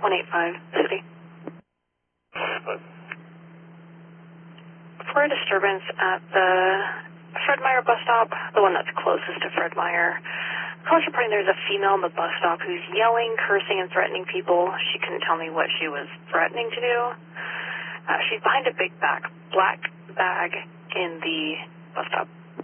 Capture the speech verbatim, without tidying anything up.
one eight five, City. For a disturbance at the Fred Meyer bus stop, the one that's closest to Fred Meyer, calls reporting there's a female on the bus stop who's yelling, cursing, and threatening people. She couldn't tell me what she was threatening to do. Uh, she's behind a big back, black bag in the bus stop.